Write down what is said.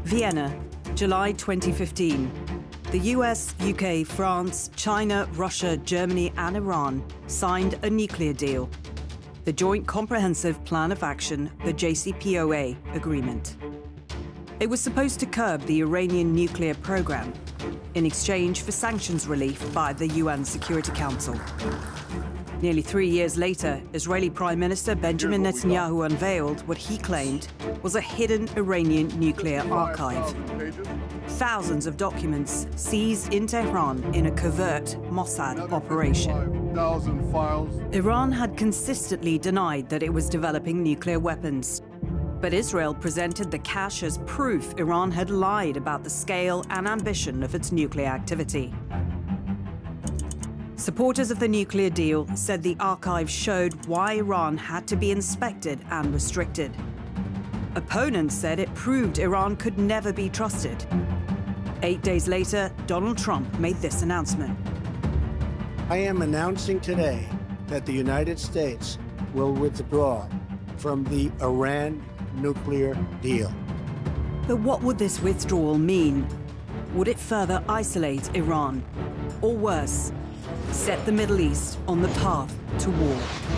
Vienna, July 2015. The US, UK, France, China, Russia, Germany and Iran signed a nuclear deal, the Joint Comprehensive Plan of Action, the JCPOA agreement. It was supposed to curb the Iranian nuclear program in exchange for sanctions relief by the UN Security Council. Nearly 3 years later, Israeli Prime Minister Benjamin Netanyahu unveiled what he claimed was a hidden Iranian nuclear archive. Thousands of documents seized in Tehran in a covert Mossad operation. Iran had consistently denied that it was developing nuclear weapons. But Israel presented the cache as proof Iran had lied about the scale and ambition of its nuclear activity. Supporters of the nuclear deal said the archive showed why Iran had to be inspected and restricted. Opponents said it proved Iran could never be trusted. 8 days later, Donald Trump made this announcement. I am announcing today that the United States will withdraw from the Iran nuclear deal. But what would this withdrawal mean? Would it further isolate Iran? Or worse, set the Middle East on the path to war?